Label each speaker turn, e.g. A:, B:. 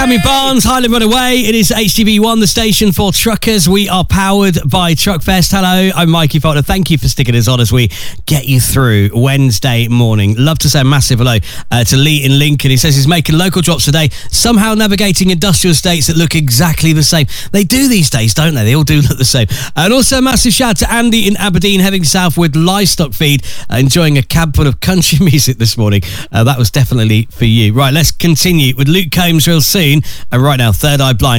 A: Tammy Barnes, Highland Runaway. It is HTV1, the station for truckers. We are powered by Truckfest. Hello, I'm Mikey Folder. Thank you for sticking us on as we get you through Wednesday morning. Love to say a massive hello to Lee in Lincoln. He says he's making local drops today, somehow navigating industrial estates that look exactly the same. They do these days, don't they? They all do look the same. And also a massive shout out to Andy in Aberdeen, heading south with livestock feed, enjoying a cab full of country music this morning. That was definitely for you. Right, let's continue with Luke Combs real soon. And right now, Third Eye Blind.